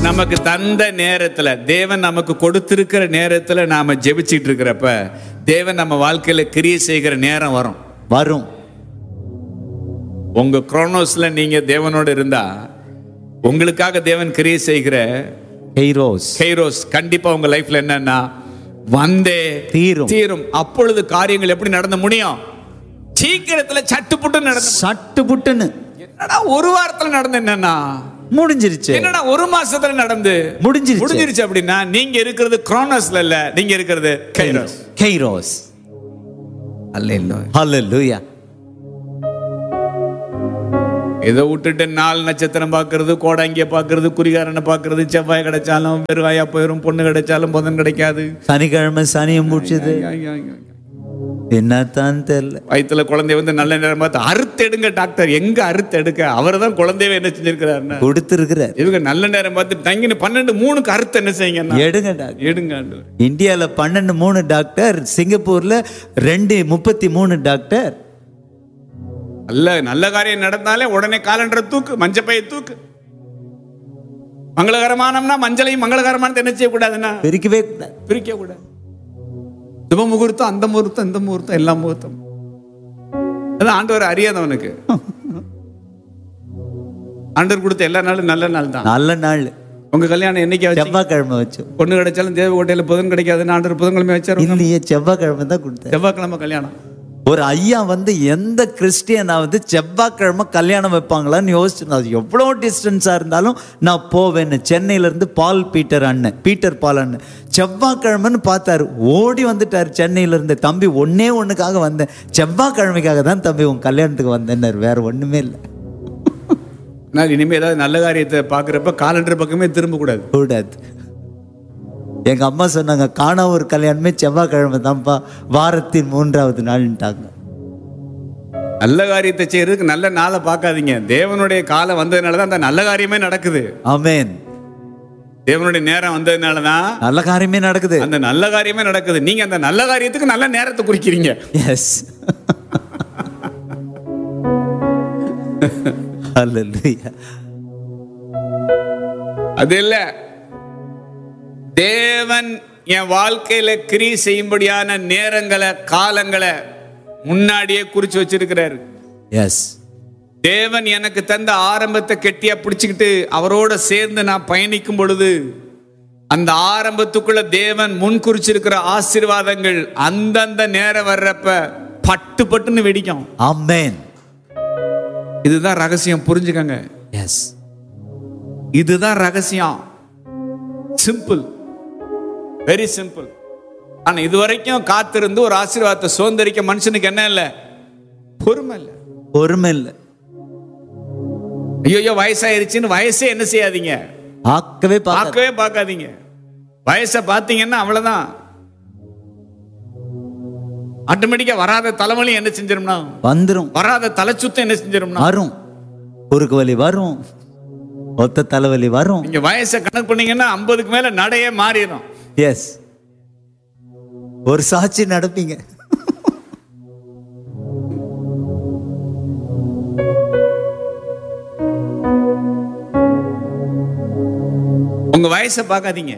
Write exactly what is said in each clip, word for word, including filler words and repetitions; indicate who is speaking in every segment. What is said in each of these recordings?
Speaker 1: நமக்கு தந்த நேரத்துல, தேவன் நமக்கு கொடுத்திருக்கிற நேரத்துல நாம ஜெபிச்சிட்டு இருக்கிறப்ப தேவன் நம்ம வாழ்க்கையில கிரியை செய்கிற நேரம் வரும்
Speaker 2: வரும்.
Speaker 1: உங்க குரோனோஸ்ல நீங்க தேவனோட இருந்தா உங்களுக்காக தேவன் கிரியை செய்கிற
Speaker 2: கைரோஸ்
Speaker 1: கைரோஸ் கண்டிப்பா உங்க லைஃப்ல என்னன்னா வந்தே
Speaker 2: தீரும்
Speaker 1: தீரும். அப்பொழுது காரியங்கள் எப்படி நடந்து முடியும்? சீக்கிரத்துல சட்டுப்புட்டு நடந்து
Speaker 2: சட்டு புட்டுன்னு.
Speaker 1: என்னடா ஒரு வாரத்துல நடந்து என்னன்னா
Speaker 2: முடிஞ்சிருச்சு.
Speaker 1: என்னடா ஒரு மாசத்துல நடந்து
Speaker 2: முடிஞ்சிருச்சு.
Speaker 1: முடிஞ்சிருச்சு அப்படின்னா நீங்க இருக்கிறது குரோனோஸ்ல இல்ல, நீங்க இருக்கிறது கைரோஸ்.
Speaker 2: கைரோஸ்.
Speaker 1: அல்லேலூயா
Speaker 2: ஹல்லேலூயா.
Speaker 1: இதை விட்டுட்டு நாலு நட்சத்திரம் பார்க்கறது, கோடாங்கிய பார்க்கறது, குறிகாரனை பார்க்கறது, செவ்வாய் கிடைச்சாலும் வெறுவாயா போயிடும், பொண்ணு கிடைச்சாலும் புதன் கிடைக்காது,
Speaker 2: சனிக்கிழமை சனியம் முடிச்சது என்னத்தான் தெரியல.
Speaker 1: வயிற்றுல குழந்தை வந்து நல்ல நேரம் பார்த்து அறுத்து எடுங்க டாக்டர், எங்க அறுத்து எடுக்க? அவர் தான் குழந்தையவே என்ன செஞ்சிருக்கிறாரு,
Speaker 2: கொடுத்திருக்கிறார்.
Speaker 1: இவங்க நல்ல நேரம் பார்த்து தங்கின பன்னெண்டு மூணுக்கு அறுத்து என்ன செய்யுங்க,
Speaker 2: எடுங்க டாக்டர்
Speaker 1: எடுங்க.
Speaker 2: இந்தியால பன்னெண்டு மூணு டாக்டர், சிங்கப்பூர்ல ரெண்டு முப்பத்தி மூணு டாக்டர்.
Speaker 1: நல்ல நல்ல காரியம் நடந்தாலே உடனே காலண்டரை தூக்கு, மஞ்சப்பையை தூக்கு. மங்களகரமானம்னா மஞ்சளையும் மங்களகரமானது என்ன செய்யக்கூடாதுன்னா
Speaker 2: பிரிக்கவே கூடாது,
Speaker 1: பிரிக்க கூடாது. சுப முகூர்த்தம், அந்த முகூர்த்தம், இந்த முகூர்த்தம், எல்லா முகூர்த்தம். அதான் ஆண்டவர் அறியாதவனுக்கு. ஆண்டவர் கொடுத்த எல்லா நாளும் நல்ல நாள் தான்,
Speaker 2: நல்ல நாள்.
Speaker 1: உங்க கல்யாணம் என்னைக்கு?
Speaker 2: செவ்வாய்க்கிழமை வச்சோம்.
Speaker 1: பொண்ணு கிடைச்சாலும் தேவகோட்டையில புதன் கிடைக்காதுன்னு ஆண்டவர் புதன்கிழமை வச்சாரு.
Speaker 2: இல்லையே, செவ்வாய்க்கிழமை தான் கொடுத்தேன்.
Speaker 1: செவ்வாய்க்கிழமை கல்யாணம்.
Speaker 2: ஒரு ஐயா வந்து எந்த கிறிஸ்டியனாவது செவ்வாய்க்கிழமை கல்யாணம் வைப்பாங்களான்னு யோசிச்சிருந்தா, அது எவ்வளோ டிஸ்டன்ஸாக இருந்தாலும் நான் போவேன்னு. சென்னையிலேருந்து பால் பீட்டர் அண்ணன், பீட்டர் பால் அண்ணன் செவ்வாய்க்கிழமைன்னு பார்த்தாரு, ஓடி வந்துட்டார் சென்னையிலேருந்து. தம்பி ஒன்னே ஒன்றுக்காக வந்தேன், செவ்வாய்க்கிழமைக்காக தான் தம்பி உன் கல்யாணத்துக்கு வந்தேன்னாரு, வேற ஒன்றுமே இல்லை.
Speaker 1: நான் இனிமேல் ஏதாவது நல்ல காரியத்தை பார்க்குறப்ப காலண்டர் பக்கமே திரும்ப கூடாது
Speaker 2: கூடாது. எங்க அம்மா சொன்னாங்க, காணா ஒரு கல்யாணமே செவ்வாய்க்கிழமை தான்ப்பா, வாரத்தின் மூன்றாவது நாள்ட்டாங்க.
Speaker 1: நல்ல காரியத்தை செய்யறதுக்கு நல்ல நாளை பார்க்காதீங்க, தேவனுடைய காலம் வந்ததுனால தான் அந்த நல்ல காரியமே நடக்குது.
Speaker 2: ஆமென்.
Speaker 1: தேவனுடைய நேரம் வந்ததுனால தான்
Speaker 2: நல்ல காரியமே நடக்குது,
Speaker 1: அந்த நல்ல காரியமே நடக்குது. நீங்க அந்த நல்ல காரியத்துக்கு நல்ல நேரத்தை குறிக்கிறீங்க.
Speaker 2: எஸ். ஹல்லேலூயா.
Speaker 1: அது இல்ல, தேவன் என் வாழ்க்கையில கிரியை செய்யும்படியான நேரங்களை காலங்களை முன்னாடியே குறிச்சு வச்சிருக்கிறாரு.
Speaker 2: எஸ்.
Speaker 1: தேவன் எனக்கு தந்த ஆரம்பத்தை கெட்டியா பிடிச்சுக்கிட்டு அவரோட சேர்ந்து நான் பயணிக்கும் பொழுது அந்த ஆரம்பத்துக்குள்ள தேவன் முன் குறிச்சிருக்கிற ஆசீர்வாதங்கள் அந்தந்த நேரம் வர்றப்ப பட்டு பட்டுன்னு வெடிக்கும்.
Speaker 2: ஆமென்.
Speaker 1: இதுதான் ரகசியம், புரிஞ்சுக்கங்க.
Speaker 2: எஸ்,
Speaker 1: இதுதான் ரகசியம். Simple, very simple. ஆனா இதுவரைக்கும் காத்திருந்து ஒரு ஆசீர்வாதத்தை சுதந்திரிக்க மனுஷனுக்கு என்ன இல்லை? பொறுமை இல்லை,
Speaker 2: பொறுமை இல்லை.
Speaker 1: ஐயோ வயசாயிருச்சுன்னு வயசே என்ன செய்யாதீங்க,
Speaker 2: பார்க்கவே
Speaker 1: பார்க்கவே பார்க்காதீங்க. வயசை பார்த்தீங்கன்னா அவ்வளவுதான், ஆட்டோமேட்டிக்கா வராத தலைவலி என்ன செஞ்சிரும்னா
Speaker 2: வந்துரும்,
Speaker 1: வராத தலை சுத்தம் என்ன செஞ்சிரும்னா
Speaker 2: வரும், குறுக்கு வலி வரும், ஒத்த தலைவலி வரும்.
Speaker 1: நீங்க வயசை கணக்கு பண்ணீங்கன்னா ஐம்பதுக்கு மேல நடையே மாறிடும்.
Speaker 2: எஸ், ஒரு சாட்சி நடப்பீங்க.
Speaker 1: உங்க வயசை பார்க்காதீங்க.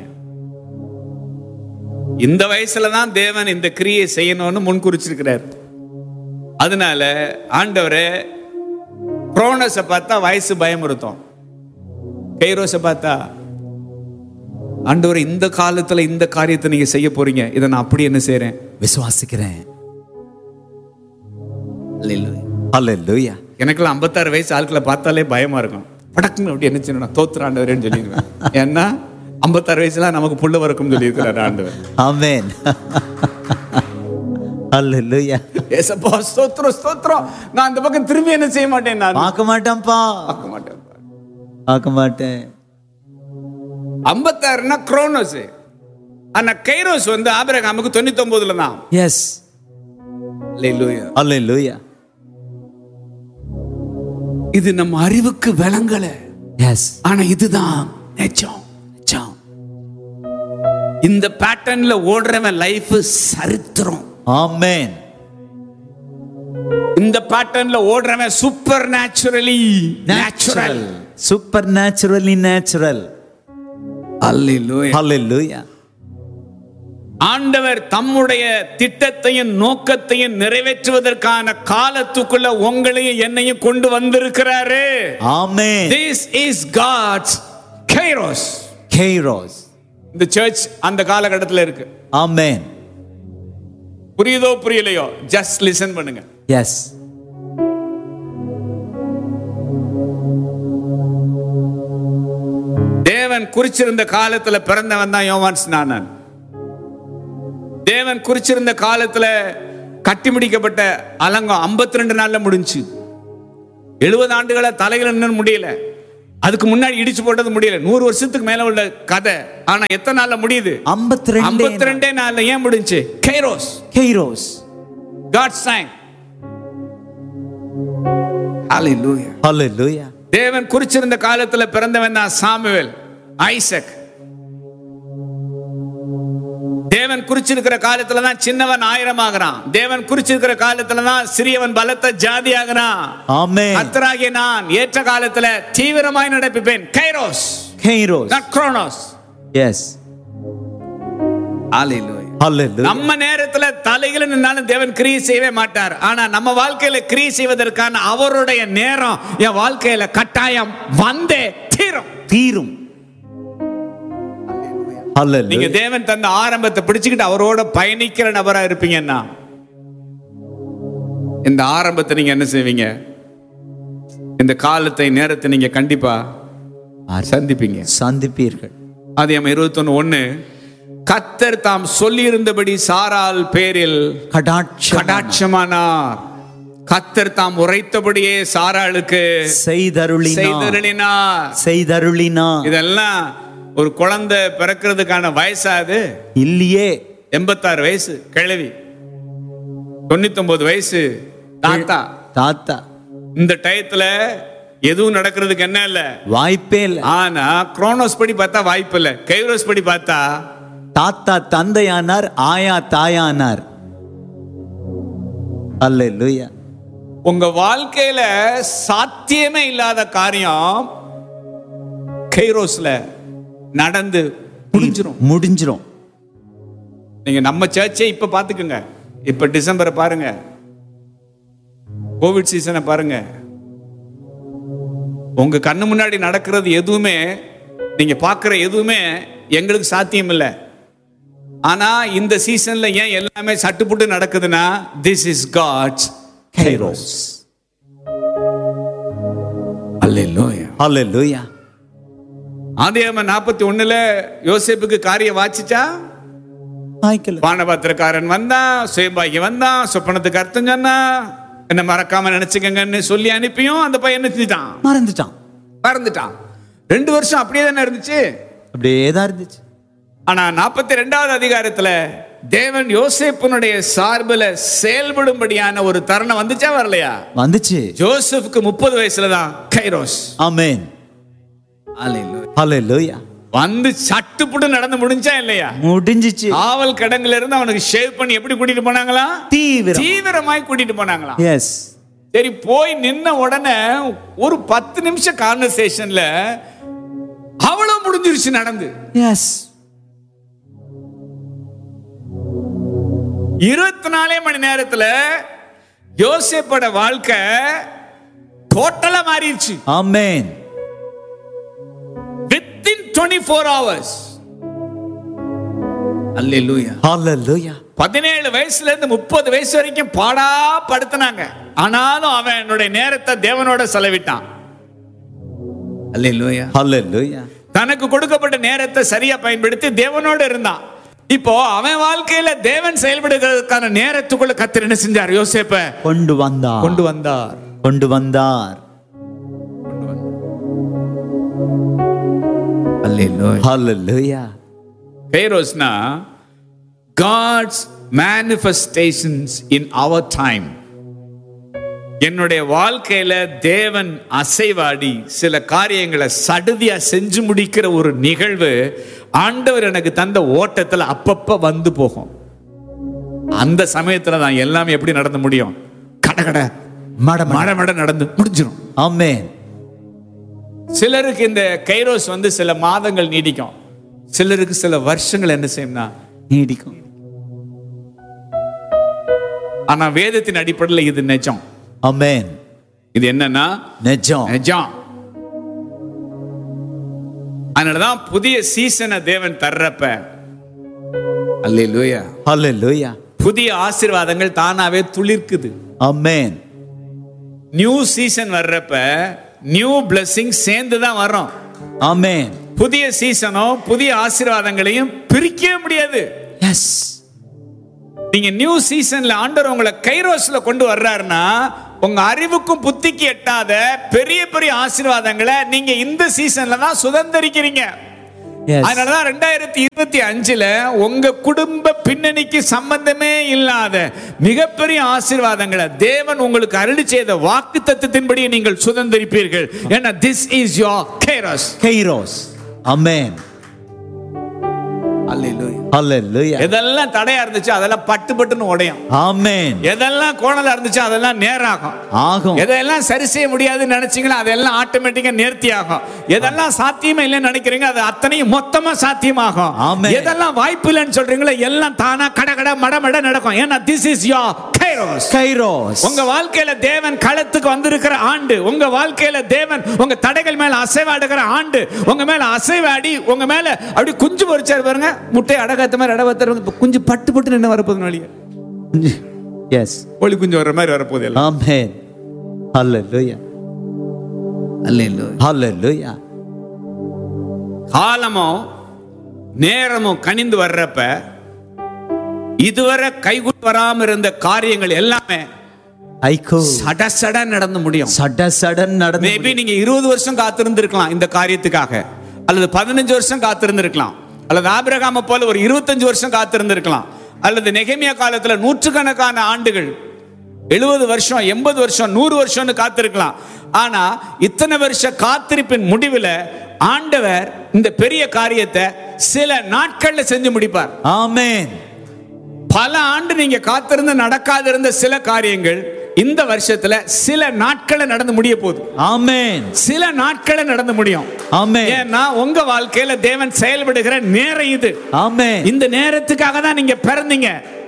Speaker 1: இந்த வயசுலதான் தேவன் இந்த கிரியை செய்யணும்னு முன்குறிச்சிருக்கிறார். அதனால ஆண்டவரே குரோனோஸை பார்த்தா வயசு பயமுறுத்தும், கைரோஸை பார்த்தா ஆண்டவரே இந்த காலத்துல இந்த காரியத்தை நீங்க செய்ய போறீங்க, இதை நான் அப்படி என்ன செய்றேன்,
Speaker 2: விசுவாசிக்கிறேன். ஹல்லேலூயா.
Speaker 1: எனக்குலாம் ஐம்பத்தாறு வயசு ஆட்களை பார்த்தாலே பயமா இருக்கும். படக்குன்னு அப்படி என்ன செய்யணும், தோத்துற ஆண்டவரேன்னு சொல்லிடுவேன். ஏன்னா ஐம்பத்தாறு வயசுல நமக்கு புள்ள வரக்கும் சொல்லி இருக்கிறார் ஆண்டவர்.
Speaker 2: ஆமென். ஹல்லேலூயா.
Speaker 1: ஏசப்பா ஸ்தோத்திரம் ஸ்தோத்திரம். நான் அந்த பக்கம் திரும்பி என்ன செய்ய மாட்டேன், நான்
Speaker 2: பார்க்க மாட்டேன்ப்பா,
Speaker 1: பார்க்க மாட்டேன்,
Speaker 2: பார்க்க மாட்டேன்.
Speaker 1: ஐம்பத்தாறுனா குரோனோஸ், ஆனா கைரோஸ் வந்து ஆபிரகாமுக்கு தொண்ணூத்தி ஒன்பதுல தான்.
Speaker 2: எஸ்,
Speaker 1: அல்லேலூயா
Speaker 2: அல்லேலூயா.
Speaker 1: இது நம்ம அறிவுக்கு விளங்கல.
Speaker 2: எஸ்,
Speaker 1: ஆனா இதுதான் நிஜம். நிஜம். இந்த பேட்டர்ன்ல ஓடுறவன் லைஃப் சரித்திரம்.
Speaker 2: ஆமென்.
Speaker 1: இந்த பேட்டர்ன்ல ஓடுறவன் super naturally natural.
Speaker 2: Super naturally natural.
Speaker 1: அல்லேலூயா.
Speaker 2: ஹalleluya.
Speaker 1: ஆண்டவர் தம்முடைய திட்டத்தையும் நோக்கத்தையும் நிறைவேற்றுவதற்கான காலத்துக்குள்ள உங்களையும் என்னையும் கொண்டு வந்திருக்கிறாரு.
Speaker 2: ஆமென்.
Speaker 1: This is God's Kairos.
Speaker 2: Kairos.
Speaker 1: இந்த சர்ச் அந்த காலகட்டத்தில் இருக்கு.
Speaker 2: ஆமென்.
Speaker 1: புரியுதோ புரியலையோ ஜஸ்ட் லிசன் பண்ணுங்க.
Speaker 2: எஸ்.
Speaker 1: தேவன் குறிச்சிருந்த காலத்துல பிறந்தவன் தான் யோவான் ஸ்நானன். தேவன் குறிச்சிருந்த காலத்துல கட்டி முடிக்கப்பட்ட அலங்கம் ஐம்பத்தி ரெண்டு நாள்ல முடிஞ்சு. எழுபது ஆண்டுகளா தலைகள் நின்னு முடியல. அதுக்கு முன்னாடி இடிச்சு போட்டது முடியல. நூறு வருஷத்துக்கு மேல உள்ள கதை. ஆனா எத்தனை நாள்ல முடியுது? ஐம்பத்தி ரெண்டே நாள்ல. ஏன் முடிஞ்சு? Kairos.
Speaker 2: Kairos.
Speaker 1: God's time. Hallelujah.
Speaker 2: Hallelujah.
Speaker 1: தேவன் குறிச்சிருந்த காலத்துல பிறந்தவன் தான் சாமுவேல், ஐசக். தேவன் குறிச்சிருக்கிற காலத்துல தான் சின்னவன் ஆயிரம் ஆகிறான். தேவன் குறிச்சிருக்கிற காலத்துல தான் சிறியவன் பலத்த ஜாதி ஆகிறான்.
Speaker 2: ஆமென்.
Speaker 1: கர்த்தராகிய நான் ஏற்ற காலத்துல தீவிரமாய் நடப்பிப்பேன். Kairos.
Speaker 2: Kairos.
Speaker 1: not chronos.
Speaker 2: yes.
Speaker 1: Hallelujah.
Speaker 2: Hallelujah.
Speaker 1: நம்ம நேரத்துல தலையில நின்னாலும் தேவன் கிரியை செய்யவே மாட்டார். ஆனா நம்ம வாழ்க்கையில கிரியை செய்வதற்கான அவருடைய நேரம் என் வாழ்க்கையில கட்டாயம் வந்தே தீரும்.
Speaker 2: தீரும்.
Speaker 1: நீங்க தேவன் தந்த ஆரம்பத்தை பிடிச்சுக்கிட்டு அவரோட பயணிக்கிற நபரா இருப்பீங்கன்னா இந்த ஆரம்பத்தை நீங்க என்ன செய்வீங்க? இந்த காலத்தை நேரத்தை நீங்க கண்டிப்பா சந்திப்பீங்க,
Speaker 2: சந்திப்பீர்கள்.
Speaker 1: ஆதியாகமம் இருபத்தி ஒன்று ஒன்று, கர்த்தர் தாம் சொல்லி இருந்தபடி சாராள் பேரில் கடாட்சமானார். கர்த்தர் தாம் உரைத்தபடியே சாராளுக்கு செய்தருளினார்.
Speaker 2: செய்தருளினார்.
Speaker 1: இதெல்லாம் ஒரு குழந்தை பிறக்கிறதுக்கான வயசாது
Speaker 2: இல்லையே.
Speaker 1: எண்பத்தாறு வயசு கிழவி, தொண்ணூத்தி ஒன்பது வயசு தாத்தா.
Speaker 2: தாத்தா
Speaker 1: இந்த டயத்துல எதுவும் நடக்கிறதுக்கு என்ன இல்ல, வாய்ப்பே இல்ல. ஆனா குரோனோஸ் படி பார்த்தா வாய்ப்பு இல்ல. கைரோஸ் படி பார்த்தா
Speaker 2: தாத்தா தந்தையானார், ஆயா தாயானார். அல்லேலூயா.
Speaker 1: உங்க வாழ்க்கையில சாத்தியமே இல்லாத காரியம் கைரோஸ்ல நடந்து முடிஞ்சிரும்.
Speaker 2: முடிஞ்சிரும்.
Speaker 1: நீங்க நம்ம சர்ச்சை இப்ப பாத்துக்கோங்க. இப்ப டிசம்பரை பாருங்க, கோவிட் சீசனை பாருங்க. உங்க கண்ணு முன்னாடி நடக்கிறது எதுவுமே, நீங்க பாக்குற எதுவுமே எங்களுக்கு சாத்தியம் இல்லை. ஆனா இந்த சீசன்ல ஏன் எல்லாமே சட்டுப்புட்டு நடக்குதுன்னா, திஸ் இஸ் காட்ஸ் கைரோஸ். அல்லேலூயா.
Speaker 2: அல்லேலூயா.
Speaker 1: ஆதியாகமம் நாற்பத்தி ஒண்ணுல யோசேப்புக்கு காரியம் வாச்சிச்சா? பானபாத்திரக்காரன் வந்தான், சுயம்பாகி வந்தான், சொப்பனத்துக்கு அர்த்தம் சொன்னா, என்ன மறக்காம நினைச்சுக்கங்கன்னு சொல்லி அனுப்பியும் அந்த பையன் என்ன செஞ்சுட்டான்? மறந்துட்டான். மறந்துட்டான். ரெண்டு வருஷம் அப்படியே தானே இருந்துச்சு.
Speaker 2: அப்படியே தான் இருந்துச்சு.
Speaker 1: ஆனா நாற்பத்தி ரெண்டாவது அதிகாரத்துல தேவன் யோசேப்பினுடைய சார்பில் செயல்படும்படியான ஒரு தருணம் வந்துச்சா வரலையா? வந்துச்சு. ஜோசப்புக்கு முப்பது வயசுல தான் கைரோஸ். ஆமென்.
Speaker 2: அல்லேலூயா.
Speaker 1: வந்து சட்டுப்புட்டு நடந்து முடிஞ்சா இல்லையா? முடிஞ்சிச்சு. ஆவல் கடங்குல இருந்து அவனுக்கு ஷேவ் பண்ணி எப்படி கூட்டிட்டு போனாங்களா? தீவிர தீவிரமாய் கூட்டிட்டு போனாங்களா? எஸ். சரி, போய் நின்ன உடனே ஒரு பத்து நிமிஷம் கான்வர்சேஷன்ல அவ்வளவு முடிஞ்சிருச்சு நடந்து. எஸ். இருபத்தி நாலே மணி நேரத்துல யோசேப்போட வாழ்க்கை டோட்டலா மாறிடுச்சு. ஆமென். within twenty-four hours. அல்லேலூயா. ஹalleluya. பதினேழு வயசுல இருந்து முப்பது வயசு வரைக்கும் பாடா படுத்துனாங்க. ஆனாலும் அவன் என்னுடைய நேரத்தை தேவனோட செலவிட்டான். அல்லேலூயா. ஹalleluya. தனக்கு கொடுக்கப்பட்ட நேரத்தை சரியா பயன்படுத்தி தேவனோட இருந்தான். இப்போ அவன் வாழ்க்கையில தேவன் செயல்படுகிறதுக்கான நேரத்துக்குள்ள கர்த்தர் என்ன செஞ்சார்? யோசேப்பை கொண்டு வந்தார். கொண்டு வந்தார். கொண்டு வந்தார். Hallelujah. Hallelujah. Kairosna, God's manifestations in our time. என்னுடைய வாழ்க்கையில தேவன் அசைவாடி சில காரியங்களை சடுதியா செஞ்சு முடிக்கிற ஒரு நிகழ்வு ஆண்டவர் எனக்கு தந்த ஓட்டத்துல அப்பப்ப வந்து போகும். அந்த சமயத்துல தான் எல்லாமே எப்படி நடந்து முடியும்? கடகட மட மட மட நடந்து முடிஞ்சிடும். ஆமென். சிலருக்கு இந்த கைரோஸ் வந்து சில மாதங்கள் நீடிக்கும். சிலருக்கு சில வருஷங்கள் என்ன செய்யும்னா
Speaker 2: நீடிக்கும்.
Speaker 1: ஆனா வேதத்தின் அடிப்படையில் இது நிஜம்.
Speaker 2: ஆமென்.
Speaker 1: இது என்னன்னா
Speaker 2: நிஜம்.
Speaker 1: நிஜம். அதனாலதான் புதிய சீசனை தேவன் தர்றப்ப அல்லேலூயா
Speaker 2: ஹல்லேலூயா
Speaker 1: புதிய ஆசீர்வாதங்கள் தானாவே துளிர்க்குது.
Speaker 2: ஆமென்.
Speaker 1: நியூ சீசன் வர்றப்ப நியூ பிளெஸிங் சேர்ந்து தான் வரும்.
Speaker 2: ஆமென்.
Speaker 1: புதிய சீசனோ புதிய ஆசீர்வாதங்களையும் பிரிக்கவே முடியாது.
Speaker 2: எஸ்.
Speaker 1: நீங்க நியூ சீசன்ல ஆண்டவர் உங்களை கைரோஸ்ல கொண்டு வர்றாருன்னா உங்க அறிவுக்கும் புத்திக்கு எட்டாத பெரிய பெரிய ஆசீர்வாதங்களை நீங்க இந்த சீசன்ல தான் சுதந்திரிக்கிறீங்க. அதனாலதான் ரெண்டாயிரத்தி இருபத்தி அஞ்சுல உங்க குடும்ப பின்னணிக்கு சம்பந்தமே இல்லாத மிகப்பெரிய ஆசீர்வாதங்களை தேவன் உங்களுக்கு அருளி செய்த வாக்கு தத்தத்தின்படி நீங்கள் சுதந்திரிப்பீர்கள். ஏன்னா this is your kairos.
Speaker 2: Kairos. ஆமென்.
Speaker 1: அல்லேலூயா
Speaker 2: ஹல்லேலூயா.
Speaker 1: எதெல்லாம் தடையா இருந்துச்சு அதெல்லாம் பட்டு பட்டுன்னு உடையும்.
Speaker 2: ஆமென்.
Speaker 1: எதெல்லாம் கோணலா இருந்துச்சு அதெல்லாம் நேராகும்.
Speaker 2: ஆகும்.
Speaker 1: எதெல்லாம் சரி செய்ய முடியாதுன்னு நினைச்சீங்களா அதெல்லாம் ஆட்டோமேட்டிக்கா நேர்த்தி ஆகும். எதெல்லாம் சாத்தியமே இல்லைன்னு நினைக்கிறீங்க அது அத்தனையும் மொத்தமா சாத்தியமாகும்.
Speaker 2: ஆமென்.
Speaker 1: எதெல்லாம் வாய்ப்பு இல்லைன்னு சொல்றீங்களா எல்லாம் தானா கடகட மடமட நடக்கும். ஏன்னா this is your kairos.
Speaker 2: Kairos.
Speaker 1: உங்க வாழ்க்கையில தேவன் களத்துக்கு வந்திருக்கிற ஆண்டு. உங்க வாழ்க்கையில தேவன் உங்க தடைகள் மேல அசைவாடுகிற ஆண்டு. உங்க மேல அசைவாடி உங்க மேல அப்படி குஞ்சு பொறிச்சாரு பாருங்க. முட்டை அடகாத்த மாதிரி அடவாத்த குஞ்சு பட்டு பட்டு நின்று வரப்போகுது வழியா.
Speaker 2: எஸ்.
Speaker 1: கோழி குஞ்சு வர்ற மாதிரி வரப்போகுது எல்லாம்.
Speaker 2: ஆமென். ஹல்லேலூயா
Speaker 1: அல்லேலூயா
Speaker 2: ஹல்லேலூயா.
Speaker 1: காலமும் நேரமும் கனிந்து வர்றப்ப இதுவரை கைகூட்டு வராம இருந்த காரியங்கள் எல்லாமே
Speaker 2: ஐகோ
Speaker 1: சட சட நடந்து முடியும்.
Speaker 2: சட சடன் நடந்து
Speaker 1: மேபி நீங்க இருபது வருஷம் காத்திருந்திருக்கலாம் இந்த காரியத்துக்காக, அல்லது பதினஞ்சு வருஷம் காத்திருந்திருக்கலாம், அல்லது ஆபிரகாமை போல ஒரு இருபத்தஞ்சு வருஷம் காத்திருந்திருக்கலாம், அல்லது நெகேமியா காலத்துல நூற்றுக்கணக்கான ஆண்டுகள் எழுபது வருஷம் எண்பது வருஷம் நூறு வருஷம்னு காத்திருக்கலாம். ஆனா இத்தனை வருஷ காத்திருப்பின் முடிவில் ஆண்டவர் இந்த பெரிய காரியத்தை சில நாட்கள்ல செஞ்சு முடிப்பார்.
Speaker 2: ஆமென்.
Speaker 1: பல ஆண்டு நீங்க காத்திருந்து நடக்காது இருந்த சில காரியங்கள் இந்த வருஷத்துல சில நாட்களை நடந்து முடிய போகுது.
Speaker 2: ஆமென்.
Speaker 1: சில நாட்களை நடந்து முடியும்.
Speaker 2: ஆமென்.
Speaker 1: ஏன்னா உங்க வாழ்க்கையில தேவன் செயல்படுகிற நேரம் இது.
Speaker 2: ஆமென்.
Speaker 1: இந்த நேரத்துக்காக தான் நீங்க பிறந்தீங்க.